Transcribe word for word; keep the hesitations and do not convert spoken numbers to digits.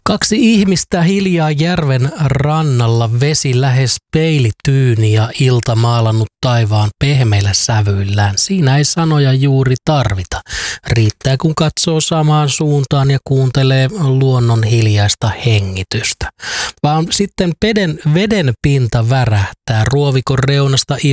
Kaksi ihmistä hiljaa järven rannalla, vesi lähes peilityyni ja ilta maalannut taivaan pehmeillä sävyillään. Siinä ei sanoja juuri tarvita. Riittää kun katsoo samaan suuntaan ja kuuntelee luonnon hiljaista hengitystä. Vaan sitten veden, veden pinta värähtää, ruovikon reunasta